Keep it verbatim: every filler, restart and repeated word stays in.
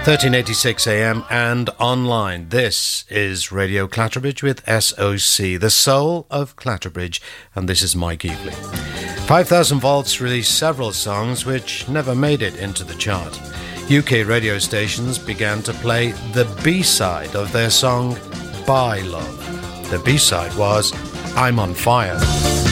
thirteen eighty-six A M and online. This is Radio Clatterbridge with S O C, the soul of Clatterbridge, and this is Mike Eveley. five thousand Volts released several songs which never made it into the chart. U K radio stations began to play the B-side of their song By Love. The B-side was I'm on Fire.